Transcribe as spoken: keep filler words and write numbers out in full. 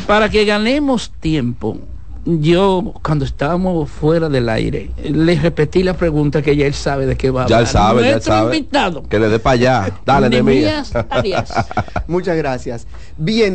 Para que ganemos tiempo, yo cuando estábamos fuera del aire le repetí la pregunta que ya él sabe de qué va a hablar. Ya él sabe, ya él Nuestro sabe. invitado, Que le dé para allá. Dale, Nehemías. Nehemías Arias. Muchas gracias. Bien.